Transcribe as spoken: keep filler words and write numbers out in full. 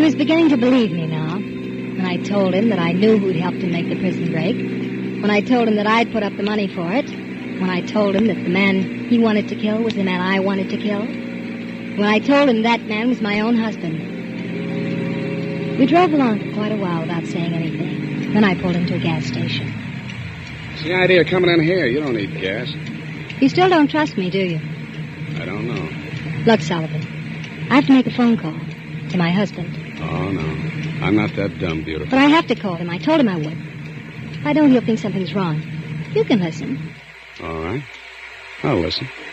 was beginning to believe me now. When I told him that I knew who'd helped him make the prison break. When I told him that I'd put up the money for it. When I told him that the man he wanted to kill was the man I wanted to kill. When I told him that man was my own husband. We drove along for quite a while without saying anything. Then I pulled into a gas station. What's the idea of coming in here? You don't need gas. You still don't trust me, do you? I don't know. Look, Sullivan, I have to make a phone call to my husband. Oh, no. I'm not that dumb, beautiful. But I have to call him. I told him I would. If I don't, he'll think something's wrong. You can listen. All right. I'll listen.